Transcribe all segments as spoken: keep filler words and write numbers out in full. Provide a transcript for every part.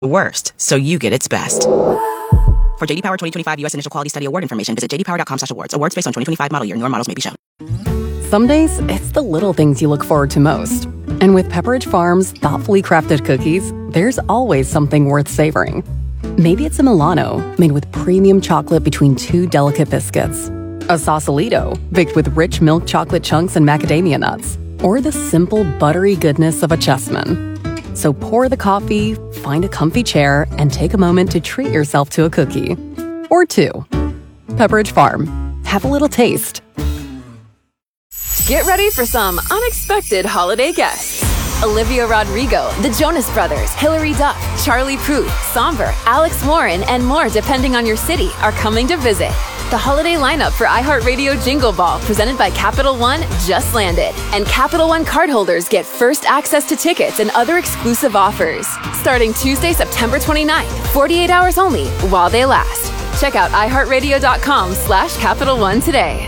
worst, so you get its best. For J D Power twenty twenty-five U S Initial Quality Study Award information, visit j d power dot com slash awards. Awards based on twenty twenty-five model year. Newer models may be shown. Some days, it's the little things you look forward to most. And with Pepperidge Farm's thoughtfully crafted cookies, there's always something worth savoring. Maybe it's a Milano, made with premium chocolate between two delicate biscuits. A Sausalito, baked with rich milk chocolate chunks and macadamia nuts. Or the simple, buttery goodness of a Chessman. So pour the coffee, find a comfy chair, and take a moment to treat yourself to a cookie. Or two. Pepperidge Farm. Have a little taste. Get ready for some unexpected holiday guests. Olivia Rodrigo, the Jonas Brothers, Hilary Duff, Charlie Puth, Somber, Alex Warren, and more depending on your city are coming to visit. The holiday lineup for iHeartRadio Jingle Ball presented by Capital One just landed. And Capital One cardholders get first access to tickets and other exclusive offers. Starting Tuesday, September twenty-ninth, forty-eight hours only while they last. Check out iHeartRadio.com slash Capital One today.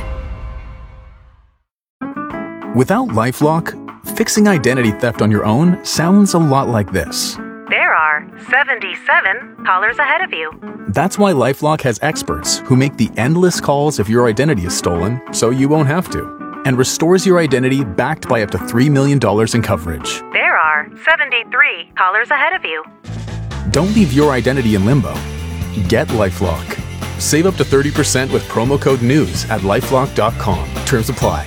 Without LifeLock, fixing identity theft on your own sounds a lot like this. There are seventy-seven callers ahead of you. That's why LifeLock has experts who make the endless calls if your identity is stolen so you won't have to, and restores your identity backed by up to three million dollars in coverage. There are seventy-three callers ahead of you. Don't leave your identity in limbo. Get LifeLock. Save up to thirty percent with promo code NEWS at lifelock dot com. Terms apply.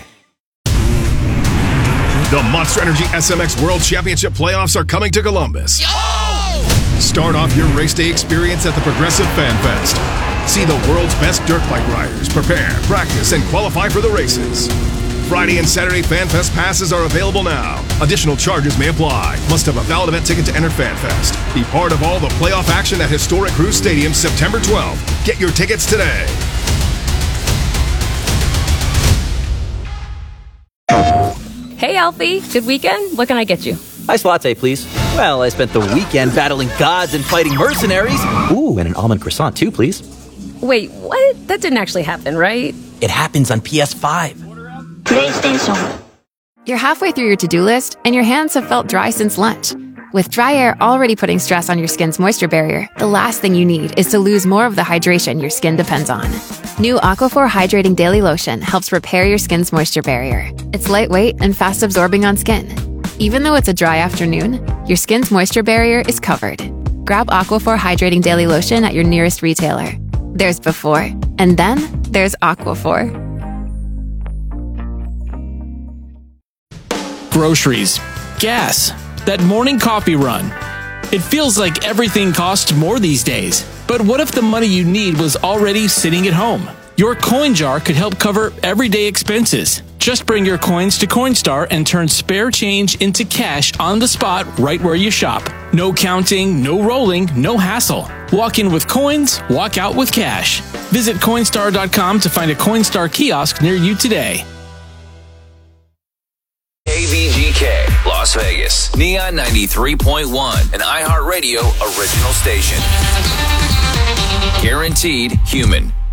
The Monster Energy S M X World Championship playoffs are coming to Columbus. Yo! Start off your race day experience at the Progressive Fan Fest. See the world's best dirt bike riders prepare, practice, and qualify for the races. Friday and Saturday Fan Fest passes are available now. Additional charges may apply. Must have a valid event ticket to enter Fan Fest. Be part of all the playoff action at historic Cruise Stadium September twelfth. Get your tickets today. Hey, Alfie. Good weekend? What can I get you? Iced latte, please. Well, I spent the weekend battling gods and fighting mercenaries. Ooh, and an almond croissant, too, please. Wait, what? That didn't actually happen, right? It happens on P S five. PlayStation. You're halfway through your to-do list, and your hands have felt dry since lunch. With dry air already putting stress on your skin's moisture barrier, the last thing you need is to lose more of the hydration your skin depends on. New Aquaphor Hydrating Daily Lotion helps repair your skin's moisture barrier. It's lightweight and fast-absorbing on skin. Even though it's a dry afternoon, your skin's moisture barrier is covered. Grab Aquaphor Hydrating Daily Lotion at your nearest retailer. There's before, and then there's Aquaphor. Groceries, gas, that morning coffee run. It feels like everything costs more these days. But what if the money you need was already sitting at home? Your coin jar could help cover everyday expenses. Just bring your coins to Coinstar and turn spare change into cash on the spot right where you shop. No counting, no rolling, no hassle. Walk in with coins, walk out with cash. Visit Coinstar dot com to find a Coinstar kiosk near you today. A V G K, Las Vegas, Neon ninety-three point one, an iHeartRadio original station. Guaranteed human.